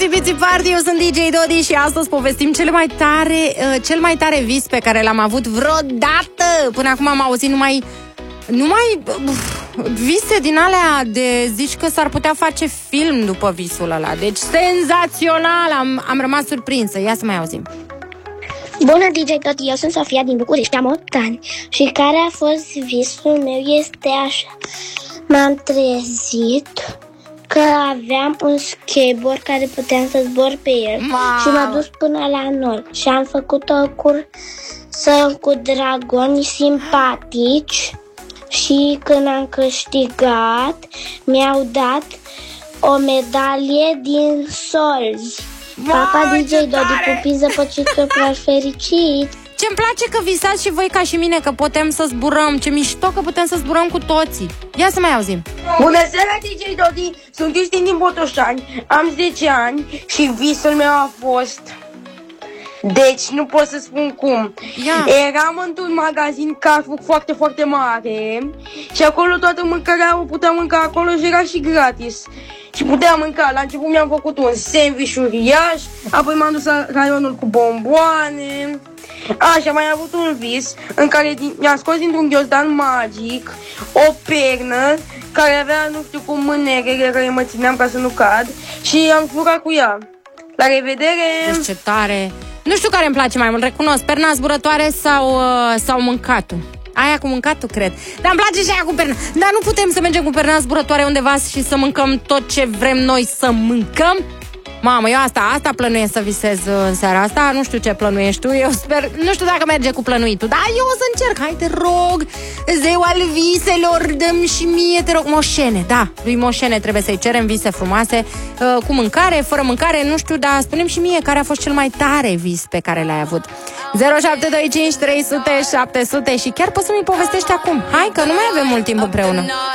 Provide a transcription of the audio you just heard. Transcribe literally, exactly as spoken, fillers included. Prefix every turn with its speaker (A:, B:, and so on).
A: Bici Party, eu sunt D J Dodi și astăzi povestim cele mai tare, uh, cel mai tare vis pe care l-am avut vreodată. Până acum am auzit numai, numai uh, vise din alea de zici că s-ar putea face film după visul ăla. Deci senzațional, am, am rămas surprinsă. Ia să mai auzim.
B: Bună, D J Dodi, eu sunt Sofia din București, am opt ani. Și care a fost visul meu este așa. M-am trezit că aveam un skateboard care puteam să zbor pe el. Wow. Și m-a dus până la nord. Și am făcut o cursă cu dragoni simpatici. Și când am câștigat, mi-au dat o medalie din solzi. Papa D J Dodi, pupiză păcică prea fericit.
A: Ce-mi place că visați și voi ca și mine că putem să zburăm. Ce mișto că putem să zburăm cu toții. Ia să mai auzim.
C: Bună seara, D J Dodi, sunt Cristin din Botoșani, am zece ani și visul meu a fost... Deci nu pot să spun cum.
A: Ia.
C: Eram într-un magazin Carrefour foarte, foarte mare și acolo toată mâncarea o puteam mânca acolo și era și gratis. Și puteam mânca. La început mi-am făcut un sandwich uriaș, apoi m-am dus la raionul cu bomboane. Așa, mai am avut un vis în care mi-am scos dintr-un ghiozdan magic o pernă care avea nu știu cum mânere care mă țineam ca să nu cad și am zburat cu ea. La revedere!
A: Deci ce tare! Nu știu care îmi place mai mult, recunosc, perna zburătoare sau, uh, sau mâncatul. Aia cu mâncatul, cred. Dar îmi place și aia cu perna. Dar nu putem să mergem cu perna zburătoare undeva și să mâncăm tot ce vrem noi să mâncăm? Mamă, eu asta, asta plănuiesc să visez în seara asta. Nu știu ce plănuiești tu. Eu sper, nu știu dacă merge cu plănuitul, dar eu o să încerc. Hai, te rog, zeu al viselor, dă-mi și mie, te rog, Moșene. Da, lui Moșene trebuie să-i cerem vise frumoase, uh, cu mâncare, fără mâncare. Nu știu, dar spune-mi și mie care a fost cel mai tare vis pe care l-ai avut. Zero șapte doi cinci trei zero zero șapte zero zero. Și chiar poți să mi povestești acum. Hai că nu mai avem mult timp împreună.